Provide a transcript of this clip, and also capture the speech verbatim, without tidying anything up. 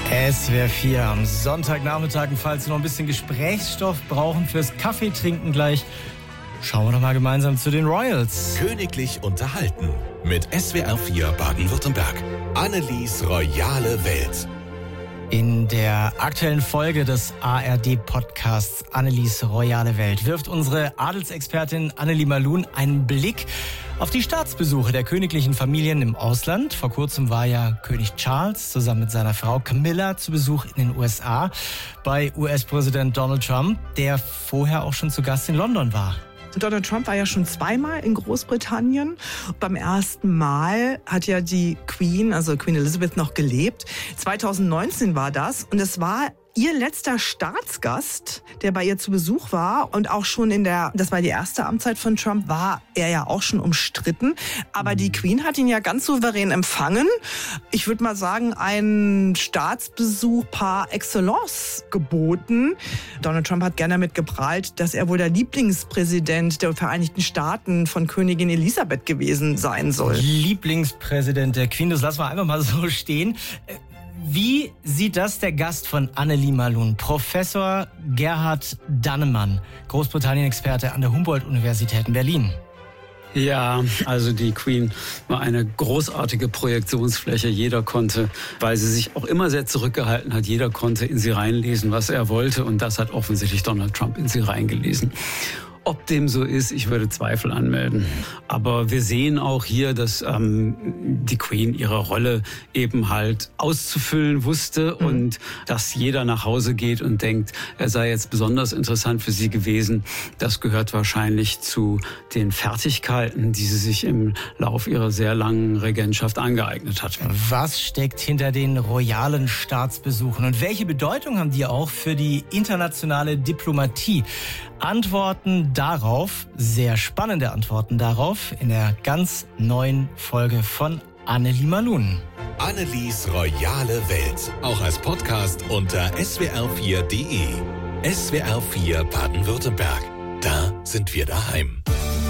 S W R vier am Sonntagnachmittag. Falls Sie noch ein bisschen Gesprächsstoff brauchen fürs Kaffeetrinken gleich, schauen wir doch mal gemeinsam zu den Royals. Königlich unterhalten mit S W R vier Baden-Württemberg. Annelies royale Welt. In der aktuellen Folge des A R D-Podcasts Annelies royale Welt wirft unsere Adelsexpertin Annelie Malun einen Blick auf die Staatsbesuche der königlichen Familien im Ausland. Vor kurzem war ja König Charles zusammen mit seiner Frau Camilla zu Besuch in den U S A bei U S-Präsident Donald Trump, der vorher auch schon zu Gast in London war. Donald Trump war ja schon zweimal in Großbritannien. Beim ersten Mal hat ja die Queen, also Queen Elizabeth, noch gelebt. zwanzig neunzehn war das und es war ihr letzter Staatsgast, der bei ihr zu Besuch war. Und auch schon in der, das war die erste Amtszeit von Trump, war er ja auch schon umstritten. Aber die Queen hat ihn ja ganz souverän empfangen. Ich würde mal sagen, ein Staatsbesuch par excellence geboten. Donald Trump hat gerne damit geprahlt, dass er wohl der Lieblingspräsident der Vereinigten Staaten von Königin Elisabeth gewesen sein soll. Lieblingspräsident der Queen, das lassen wir einfach mal so stehen. Wie sieht das der Gast von Annelie Malun, Professor Gerhard Dannemann, Großbritannien-Experte an der Humboldt-Universität in Berlin? Ja, also die Queen war eine großartige Projektionsfläche. Jeder konnte, weil sie sich auch immer sehr zurückgehalten hat, jeder konnte in sie reinlesen, was er wollte. Und das hat offensichtlich Donald Trump in sie reingelesen. Ob dem so ist, ich würde Zweifel anmelden. Aber wir sehen auch hier, dass ähm, die Queen ihre Rolle eben halt auszufüllen wusste mhm. und dass jeder nach Hause geht und denkt, er sei jetzt besonders interessant für sie gewesen. Das gehört wahrscheinlich zu den Fertigkeiten, die sie sich im Lauf ihrer sehr langen Regentschaft angeeignet hat. Was steckt hinter den royalen Staatsbesuchen und welche Bedeutung haben die auch für die internationale Diplomatie? Antworten darauf, sehr spannende Antworten darauf, in der ganz neuen Folge von Annelie Malun. Annelies royale Welt, auch als Podcast unter S W R vier Punkt de. S W R vier Baden-Württemberg, da sind wir daheim.